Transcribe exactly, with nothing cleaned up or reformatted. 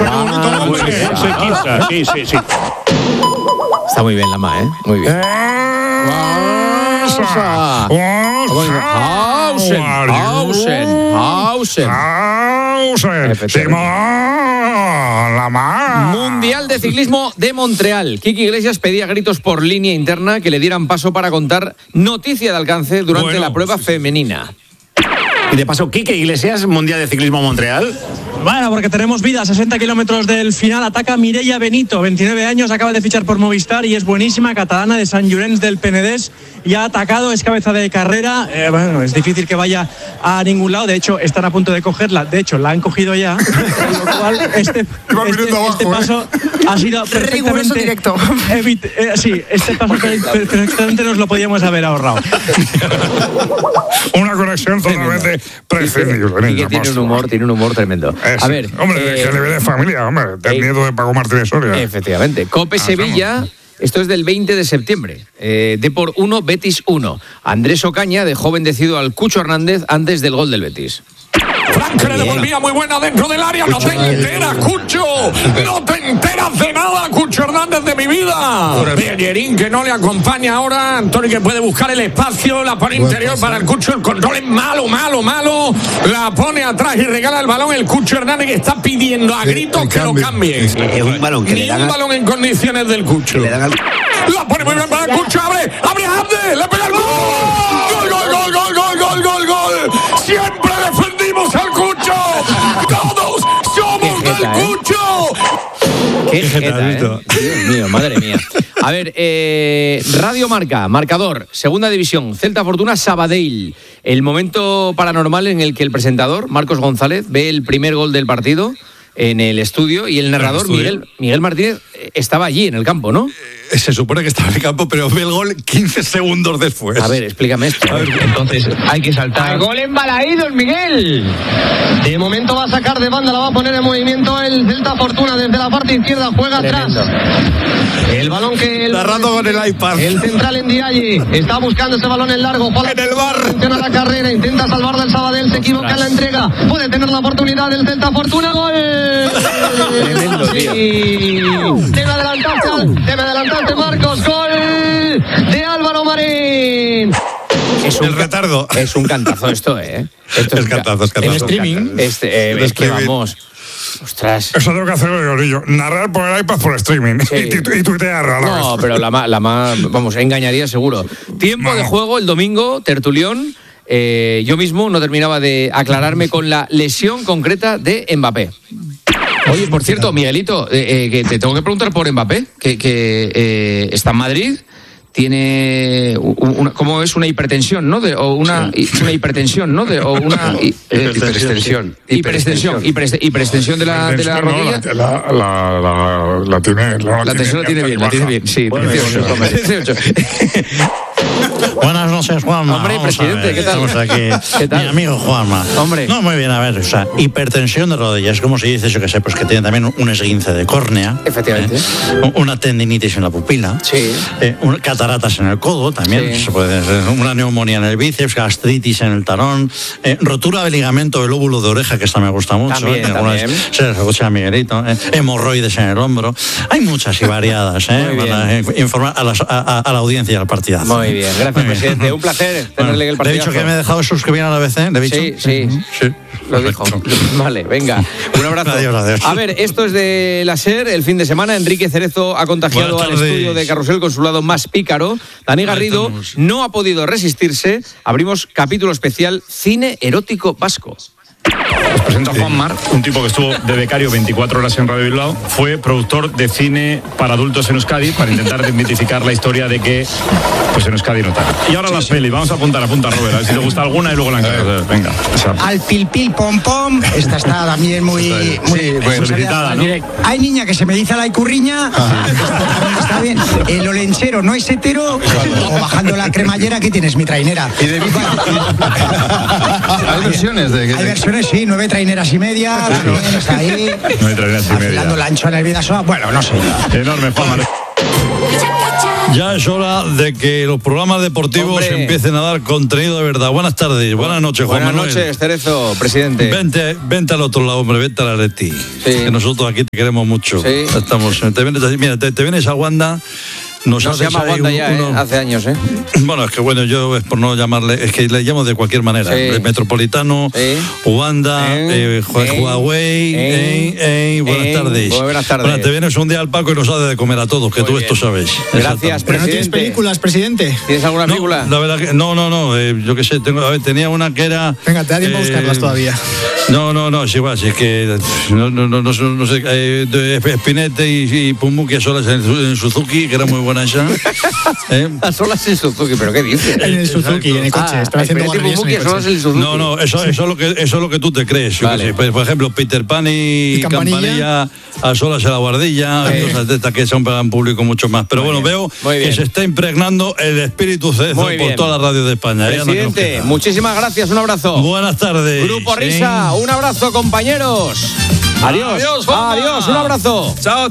qué bonito nombre. Sí, sí, sí. Está muy bien la ma, ¿eh? Muy bien. Barça. Hausen, Hausen, Hausen. Hausen. Simón, la ma. Mundial de Ciclismo de Montreal. Kiki Iglesias pedía gritos por línea interna que le dieran paso para contar noticia de alcance durante Bueno, la prueba sí, sí. femenina. Y de paso, Quique Iglesias, Mundial de Ciclismo Montreal. Bueno, porque tenemos vida, sesenta kilómetros del final, ataca Mireia Benito, veintinueve años, acaba de fichar por Movistar y es buenísima, catalana de Sant Llorenç del Penedès, y ha atacado, es cabeza de carrera, eh, bueno, es difícil que vaya a ningún lado, de hecho están a punto de cogerla, de hecho la han cogido ya, con lo cual este, este, este paso ha sido perfectamente directo. evit- eh, sí, este paso perfectamente nos lo podíamos haber ahorrado. Una conexión totalmente prescindible. Quique tiene un humor, tiene un humor tremendo. Es, A ver, hombre, eh, que le ve de familia, hombre, ten eh, miedo de Paco Martínez Soria. efectivamente. Cope Ah, Sevilla. Esto es del veinte de septiembre. Eh, Depor uno, Betis uno. Andrés Ocaña dejó bendecido al Cucho Hernández antes del gol del Betis. Frank que le devolvía muy buena dentro del área. No te enteras, Cucho. No te enteras de nada, Cucho Hernández de mi vida. Bellerín que no le acompaña ahora. Antonio que puede buscar el espacio. La pone interior para el Cucho. El control es malo, malo, malo. La pone atrás y regala el balón. El Cucho Hernández que está pidiendo a gritos que lo cambien. Es un balón que Ni le dan un al- balón en condiciones del Cucho. le dan al- La pone muy bien para el Cucho. Abre, abre Abde. Le pega el gol. Gol, gol, gol, gol, gol, gol, gol, gol. Siempre defendimos al Cucho. Todos somos del jeta, ¿eh? Cucho. Qué jeta, ¿eh? Dios mío, madre mía. A ver, eh, Radio Marca, marcador, segunda división, Celta Fortuna, Sabadell. El momento paranormal en el que el presentador, Marcos González, ve el primer gol del partido en el estudio y el narrador, Miguel, Miguel Martínez, estaba allí en el campo, ¿no? Se supone que estaba en el campo, pero ve el gol quince segundos después. A ver, explícame esto. A ver, Entonces hay que saltar. Gol en Balaídos, Miguel. De momento va a sacar de banda, la va a poner en movimiento el Celta Fortuna desde la parte izquierda, juega Tremendo. atrás. El balón que el, narrando con el iPad. el central en Dialli está buscando ese balón en largo. En el bar. Funciona la carrera, intenta salvar del Sabadell, se equivoca en la entrega. Puede tener la oportunidad del Celta Fortuna, gol. Tremendo, tío. Sí. Debe adelantarse, debe adelantarse Marcos, gol de Álvaro Marín. Es El retardo. Es un cantazo esto, ¿eh? Esto Es cantazo, es cantazo. En streaming. Este, eh, El es que streaming. vamos. Ostras. Eso tengo que hacerlo yo, narrar por el iPad por streaming. Sí. Y, tu- y tuitear a la No, vez. pero la más, la más, vamos, engañaría seguro. Tiempo de juego el domingo, tertulión. Eh, yo mismo no terminaba de aclararme con la lesión concreta de Mbappé. Oye, por cierto, Miguelito, eh, eh, que te tengo que preguntar por Mbappé, que, que eh, está en Madrid, tiene una, ¿cómo es? Una hipertensión, ¿no? De, o una, una hipertensión, ¿no? De, o una hi- eh, Hiperextensión. hiperextensión, hiperexte- hiperextensión de la, de la No, rodilla. la, la, la, la, la tiene. La, La tensión la tiene bien, la tiene bien, sí. Bueno, dieciocho. bueno, dieciocho. Buenas noches, Juanma. Hombre, Vamos a presidente, ver, ¿qué tal? Estamos aquí. ¿Qué tal? Mi amigo Juanma. Hombre. No, muy bien, a ver, o sea, hipertensión de rodillas, como se dice, yo que sé, pues que tiene también un esguince de córnea. Efectivamente. ¿eh? Una tendinitis en la pupila. Sí. Eh, un- cataratas en el codo también. Sí. Se puede ser una neumonía en el bíceps, gastritis en el talón, eh, rotura del ligamento del lóbulo de oreja, que esta me gusta mucho. También, ¿eh? Alguna vez también. se les escucha a Miguelito. ¿eh? Hemorroides en el hombro. Hay muchas y variadas, ¿eh? Muy bien. Para eh, informar a, las- a- a- a la audiencia del partidazo. Muy bien, gracias, Muy bien. presidente. Un placer tenerle el Le he dicho partidazo. que me he dejado suscribir a la B C. ¿Le he dicho? Sí, sí. sí. Lo dijo. Vale, venga. Un abrazo. Adiós, adiós. A ver, esto es de la SER. El fin de semana, Enrique Cerezo ha contagiado Buenas al tardes. estudio de Carrusel con su lado más pícaro. Dani Garrido estamos. no ha podido resistirse. Abrimos capítulo especial Cine Erótico Vasco. Presenta Juan Mar, un tipo que estuvo de becario veinticuatro horas en Radio Bilbao. Fue productor de cine para adultos en Euskadi para intentar desmitificar la historia de que pues en Euskadi no tal. Y ahora las pelis, vamos a apuntar, apunta Robert, a ver si te gusta alguna y luego la encargas. Venga. O sea, Al pil pil pom pom, esta está también muy, muy, Sí, muy solicitada, ¿no? Hay niña que se me dice la icurriña, está, está bien. El olenchero no es hetero, o bajando la cremallera que tienes mi trainera. Y de bici. Hay versiones de que. Hay versiones, sí, nueve traineras y media, también está ahí. no hay traeras y Afilando media. la ancho en el Vidasoa, bueno, no sé. Enorme, Juan Mar. Ya es hora de que los programas deportivos Hombre. empiecen a dar contenido de verdad. Buenas tardes, buenas noches, Juan Buenas Manuel. noches, Cerezo, presidente. Vente, vente al otro lado, hombre, vente a la Leti. Sí. Que nosotros aquí te queremos mucho. Sí. Estamos, te vienes, mira, te, te vienes a Wanda. Nos No se haces llama ahí Wanda un- ya, uno- ¿eh? Hace años, ¿eh? Bueno, es que bueno, yo es por no llamarle, es que le llamo de cualquier manera. Sí. El Metropolitano, Sí. Wanda, Eh, eh, Hua- eh, Huawei, eh, eh, eh, buenas eh, tardes. buenas tardes. Bueno, te vienes un día al Paco y nos haces de comer a todos, que Muy tú bien. esto sabes. Gracias, Pero no tienes presidente. películas, presidente. ¿Tienes alguna No, película? la verdad que no, no, no. eh, yo qué sé, tengo, a ver, tenía una que era. Venga, te da tiempo a buscarlas todavía. No, no, no, es igual, si es que no, no, no, no, no sé, eh, de Spinette y, y Pumuki a solas en, en Suzuki, que era muy buena esa. ¿Eh? A solas en Suzuki, ¿pero qué dices? En el Suzuki, en el coche. Ah, Están haciendo Spinetta y guarrerías en Pumuki el a solas coche. en Suzuki. No, no, eso, eso, es lo que, eso es lo que tú te crees. Yo Vale. qué sé. Pues, por ejemplo, Peter Pan y, ¿Y Campanilla? Campanilla a solas en la guardilla, Sí. cosas de estas que son para un público mucho más. Pero Muy bueno, bien, veo muy bien. que se está impregnando el espíritu Cerezo Muy por bien. toda la radio de España. ¿eh? Anda que nos Presidente, queda. muchísimas gracias, un abrazo. Buenas tardes. Grupo ¿eh? Risa, un abrazo, compañeros. Adiós. Adiós, Juanma. Adiós, un abrazo. Chao.